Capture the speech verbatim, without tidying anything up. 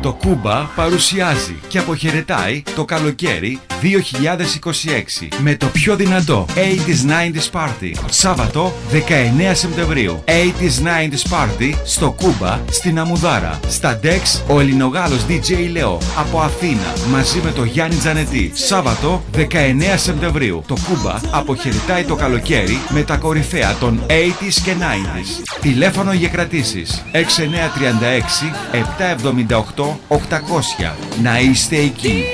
Το Κούμπα παρουσιάζει και αποχαιρετάει το καλοκαίρι δύο χιλιάδες είκοσι έξι με το πιο δυνατό ογδόντα ενενήντα Party. Σάββατο δεκαεννέα Σεπτεμβρίου. ογδόντα ενενήντα Party στο Κούμπα στην Αμουδάρα. Στα Dex ο Ελληνογάλος ντι τζέι Λεό από Αθήνα μαζί με το Γιάννη Τζανετή. Σάββατο δεκαεννέα Σεπτεμβρίου. Το Κούμπα αποχαιρετάει το καλοκαίρι με τα κορυφαία των ογδόντα και ενενήντα. Τηλέφωνο για κρατήσεις έξι εννιά τρία έξι επτά εβδομήντα οκτώ οκτακόσια. Να είστε εκεί.